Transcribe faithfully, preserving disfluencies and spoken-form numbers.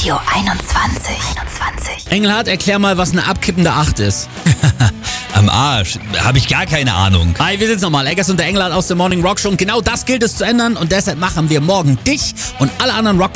Radio einundzwanzig. einundzwanzig. Engelhardt, erklär mal, was eine abkippende acht ist. Am Arsch. Habe ich gar keine Ahnung. Hi, wir sind's nochmal. Eggers und der Engelhardt aus der Morning Rock Show. Und genau das gilt es zu ändern. Und deshalb machen wir morgen dich und alle anderen Rock